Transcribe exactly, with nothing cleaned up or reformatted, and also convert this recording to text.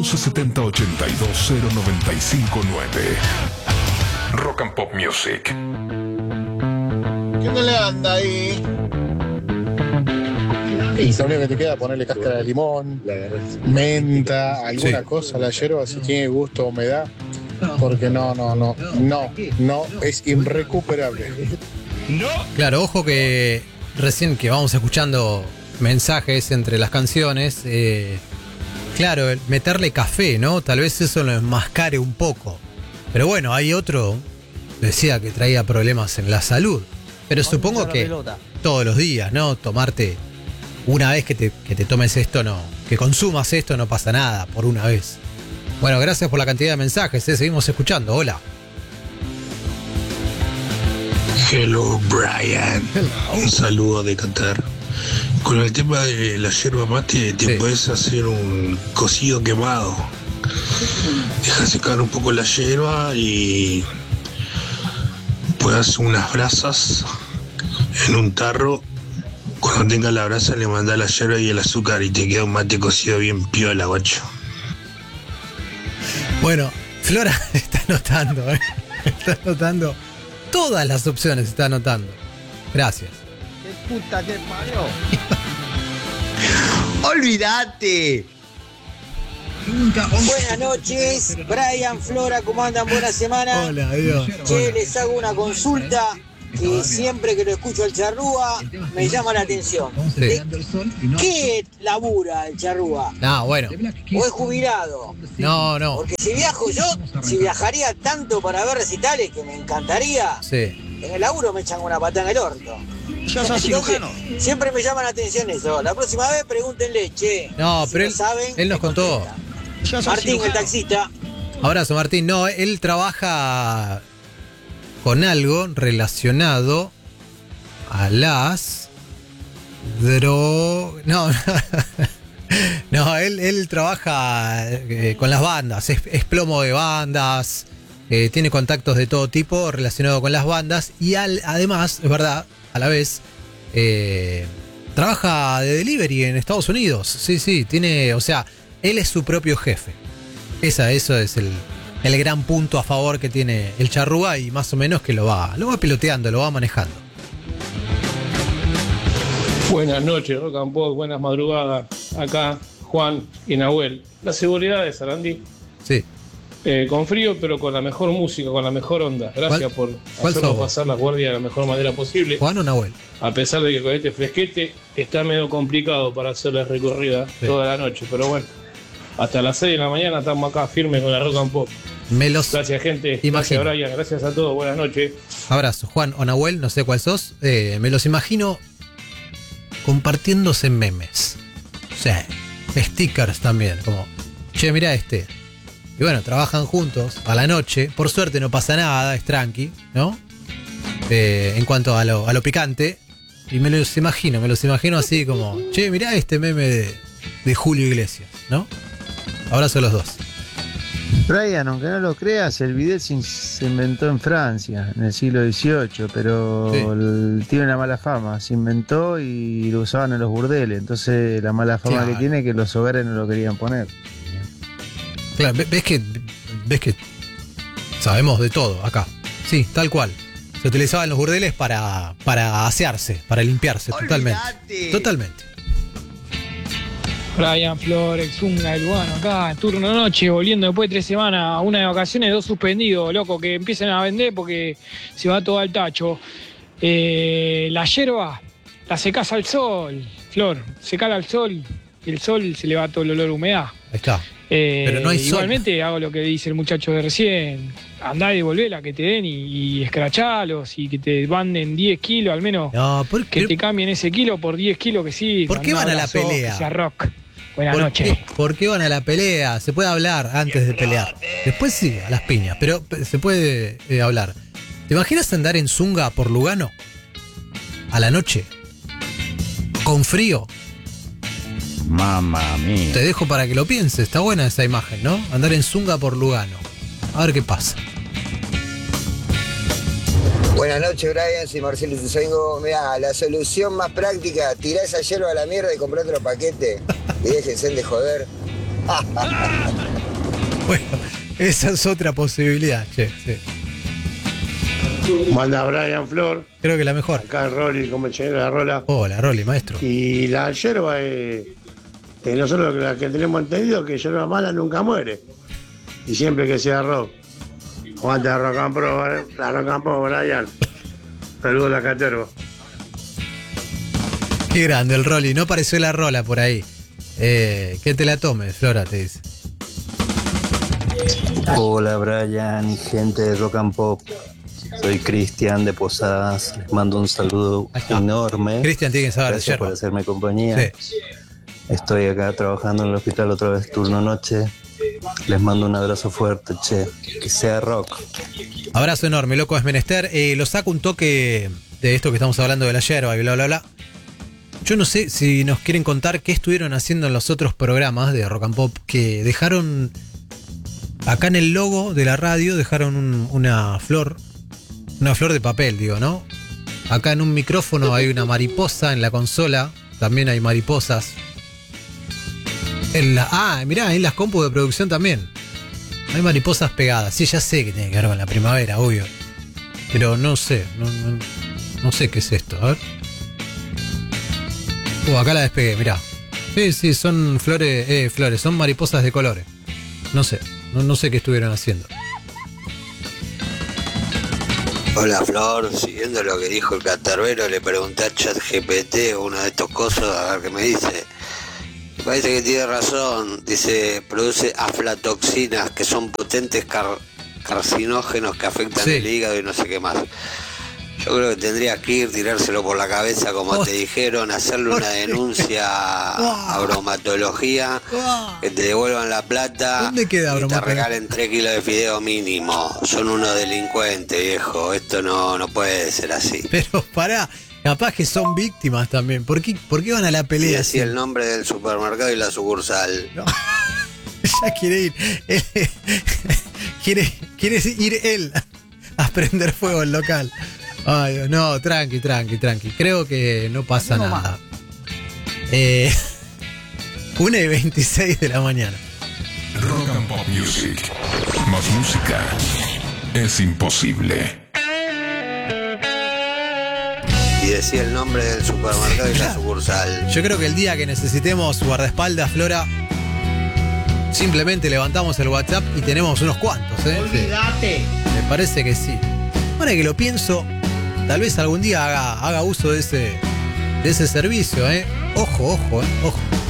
once setenta ochenta y dos cero noventa y cinco nueve. Rock and Pop Music. ¿Qué no le anda ahí? Y lo único que te queda es ponerle cáscara de limón, menta, alguna Sí. cosa a la yerba si tiene gusto o humedad. Porque no, no, no, no, no, es irrecuperable. Claro, ojo que recién que vamos escuchando mensajes entre las canciones, eh, claro, el meterle café, ¿no? Tal vez eso lo enmascare un poco. Pero bueno, hay otro, decía que traía problemas en la salud. Pero supongo que todos los días, ¿no? Tomarte una vez que te, que te tomes esto, no. Que consumas esto, no pasa nada por una vez. Bueno, gracias por la cantidad de mensajes, ¿eh? Seguimos escuchando. Hola. Hello, Brian. Un saludo de Qatar. Con el tema de la yerba mate, te Sí. puedes hacer un cocido quemado. Deja secar un poco la yerba y puedes hacer unas brasas en un tarro. Cuando tengas la brasa le mandás la yerba y el azúcar y te queda un mate cocido bien piola, guacho. Bueno, Flora está anotando, ¿eh? Está anotando. Todas las opciones está anotando. Gracias. ¡Qué puta que parió! ¡Olvídate! Buenas noches, Brian, Flora, ¿cómo andan? Buena semana. Hola, adiós. Che, Hola. les hago una consulta que siempre que lo escucho al charrúa me llama la atención. Sí. ¿De qué labura el charrúa? No, bueno. ¿O es jubilado? No, no. Porque si viajo yo, si viajaría tanto para ver recitales que me encantaría, Sí. en el laburo me echan una patada en el orto. Yo soy cirujano. Siempre me llama la atención eso. La próxima vez pregúntenle, che. No, si pero lo él, saben, él nos me contó. contestan. Yo soy Martín, el cirujano. taxista. Abrazo, Martín. No, él trabaja con algo relacionado a las dro... No, no, él, él trabaja eh, con las bandas, es, es plomo de bandas, eh, tiene contactos de todo tipo relacionado con las bandas y al, además, es verdad, a la vez, eh, trabaja de delivery en Estados Unidos. Sí, sí, tiene, o sea, él es su propio jefe. Esa, eso es el, el gran punto a favor que tiene el charrúa y más o menos que lo va, lo va piloteando, lo va manejando. Buenas noches, Rock and Pop, buenas madrugadas. Acá Juan y Nahuel. La seguridad de Sarandí, Sí. eh, con frío, pero con la mejor música, con la mejor onda. Gracias ¿Cuál- por cuál hacernos sos vos? pasar la guardia de la mejor manera posible. Juan o Nahuel. A pesar de que con este fresquete está medio complicado para hacer la recorrida Sí. toda la noche. Pero bueno, hasta las seis de la mañana estamos acá firmes con la Rock and Pop. Me los Gracias, gente. Imagino. Gracias, Brian. Gracias a todos. Buenas noches. abrazo. Juan o Nahuel, no sé cuál sos. eh, me los imagino compartiéndose memes. O sea, stickers también. Como, che, mira este. Y bueno, trabajan juntos a la noche. Por suerte no pasa nada, es tranqui, ¿no? Eh, en cuanto a lo, a lo picante. Y me los imagino, me los imagino así como, che, mirá este meme de, de Julio Iglesias, ¿no? Abrazo a los dos. Brian, aunque no lo creas, el bidet se, se inventó en Francia en el siglo dieciocho, pero Sí. el- tiene una mala fama. Se inventó y lo usaban en los burdeles, entonces la mala fama Claro. que tiene es que los hogares no lo querían poner. Claro, ve- ves que, ves que sabemos de todo acá. Sí, tal cual. Se utilizaban los burdeles para, para asearse, para limpiarse, totalmente. Olvídate. Totalmente. Brian Flores, Zunga, el Lugano, acá, turno noche, volviendo después de tres semanas, una de vacaciones, dos suspendidos, loco, que empiecen a vender porque se va todo al tacho. Eh, la yerba, la secás al sol, Flor, secala al sol y el sol se le va todo el olor a humedad. Ahí está. Eh, Pero no hay sol. igualmente hago lo que dice el muchacho de recién, andá y devolvela, que te den y, y escrachalos y que te manden diez kilos al menos. No, ¿por Que qué? te cambien ese kilo por diez kilos que sí. ¿Por qué van a la pelea? Que sea rock. Buenas ¿Por noches. qué, por qué van a la pelea? Se puede hablar antes de pelear. Después sí, a las piñas, pero pe- se puede eh, hablar. ¿Te imaginas andar en Zunga por Lugano? A la noche. Con frío. Mamma mía. Te dejo para que lo pienses. Está buena esa imagen, ¿no? Andar en Zunga por Lugano. A ver qué pasa. Buenas noches, Brian. Soy Marcelo Tuzaingo. Mirá, la solución más práctica, tirá esa yerba a la mierda y comprá otro paquete. Y déjense de joder. Bueno, esa es otra posibilidad, che, sí. Manda Brian Flor. Creo que la mejor. Acá Rolly, compañero de la Rola. Hola, Rolly, maestro. Y la yerba es, eh, nosotros la que tenemos entendido que yerba mala nunca muere. Y siempre que sea rock. Aguanta Rock and Pro, eh, la Rock and Pro, Brian. Saludos a la Caterva. Qué grande el Rolly, no pareció la Rola por ahí. Eh, que te la tomes, Flora, te dice. Hola Brian y gente de Rock and Pop. Soy Cristian de Posadas. Les mando un saludo enorme. Cristian tiene que saber Gracias de por yerba. hacerme compañía. Sí. Estoy acá trabajando en el hospital otra vez turno noche. Les mando un abrazo fuerte, che. Que sea rock. Abrazo enorme, loco, es menester. Eh, lo saco un toque de esto que estamos hablando de la yerba y bla, bla, bla. Yo no sé si nos quieren contar qué estuvieron haciendo en los otros programas de Rock and Pop que dejaron. Acá en el logo de la radio dejaron un, una flor. Una flor de papel, digo, ¿no? Acá en un micrófono hay una mariposa, en la consola también hay mariposas. En la, ah, mirá, en las compus de producción también. Hay mariposas pegadas. Sí, ya sé que tiene que ver con la primavera, obvio. Pero no sé, no, no, no sé qué es esto, a ver. Uh, acá la despegué, mirá. Sí, sí, son flores, eh, flores, son mariposas de colores. No sé, no, no sé qué estuvieron haciendo. Hola Flor, siguiendo lo que dijo el Canterbero, le pregunté a ChatGPT, uno de estos cosos, a ver qué me dice. Me parece que tiene razón, dice, produce aflatoxinas que son potentes car carcinógenos que afectan Sí. el hígado y no sé qué más. Yo creo que tendrías que ir, tirárselo por la cabeza como Oh. te dijeron, hacerle una denuncia a bromatología, que te devuelvan la plata ¿Dónde queda y te bromatología? regalen tres kilos de fideo mínimo. Son unos delincuentes, viejo. Esto no, no puede ser así. Pero pará, capaz que son víctimas también. ¿Por qué, por qué van a la Y pelea así así? el nombre del supermercado y la sucursal. Ya quiere ir. Él- quiere, quiere ir él a prender fuego al local. Ay, Dios, no, tranqui, tranqui, tranqui. Creo que no pasa No nada. Eh, una y veintiséis de la mañana. Rock and Pop Music. Más música es imposible. Y decía el nombre del supermercado y la sucursal. Yo creo que el día que necesitemos guardaespaldas, Flora, simplemente levantamos el WhatsApp y tenemos unos cuantos, ¿eh? Olvídate. Sí. Me parece que sí. Ahora que lo pienso, tal vez algún día haga, haga uso de ese, de ese servicio, ¿eh? Ojo, ojo, ¿eh? Ojo.